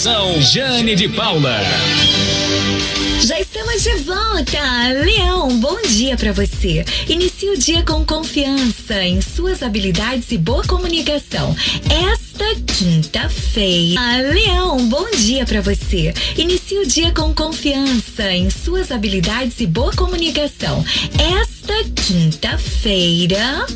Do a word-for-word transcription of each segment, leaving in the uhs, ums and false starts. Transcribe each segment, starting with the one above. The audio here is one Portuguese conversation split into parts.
Apresentação Jane de Paula. Já estamos de volta, Leão, bom dia pra você. Inicie o dia com confiança em suas habilidades e boa comunicação. Esta quinta-feira, Leão, bom dia pra você. Inicie o dia com confiança em suas habilidades e boa comunicação. Esta quinta-feira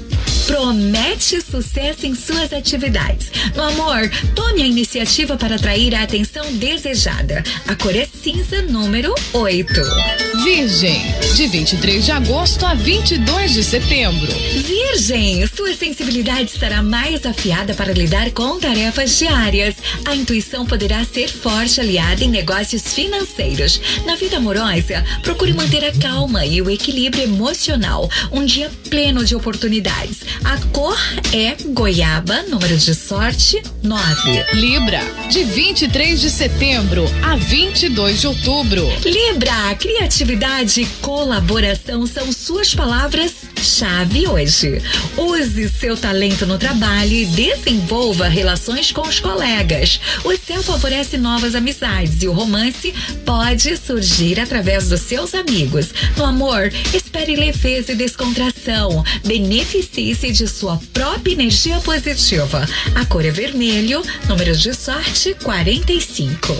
promete sucesso em suas atividades. No amor, tome a iniciativa para atrair a atenção desejada. A cor é cinza, número oito. Virgem, de vinte e três de agosto a vinte e dois de setembro. Virgem, sua sensibilidade estará mais afiada para lidar com tarefas diárias. A intuição poderá ser forte aliada em negócios financeiros. Na vida amorosa, procure manter a calma e o equilíbrio emocional. Um dia pleno de oportunidades. A cor é goiaba, número de sorte nove. Libra, de vinte e três de setembro a vinte e dois de outubro. Libra, criatividade e colaboração são suas palavras-chave hoje. Use seu talento no trabalho e desenvolva relações com os colegas. O céu favorece novas amizades e o romance pode surgir através dos seus amigos. No amor, espere leveza e descontração. Beneficie-se de sua própria energia positiva. A cor é vermelho, número de sorte quarenta e cinco.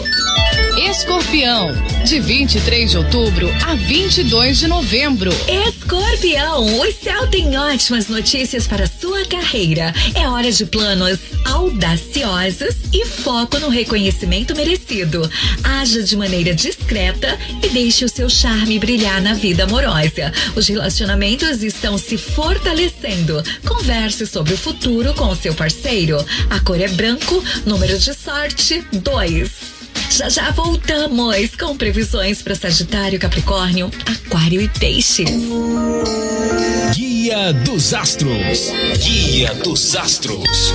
Escorpião, de vinte e três de outubro a vinte e dois de novembro. Escorpião, o céu tem ótimas notícias para sua carreira. É hora de planos audaciosos e foco no reconhecimento merecido. Haja de maneira discreta e deixe o seu charme brilhar na vida amorosa. Os relacionamentos estão se fortalecendo. Converse sobre o futuro com o seu parceiro. A cor é branco, número de sorte dois. Já já voltamos com previsões para Sagitário, Capricórnio, Aquário e Peixes. Guia dos Astros. Guia dos Astros.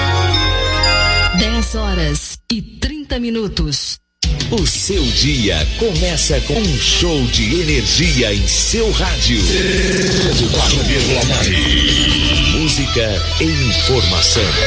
dez horas e trinta minutos. O seu dia começa com um show de energia em seu rádio. Música e informação.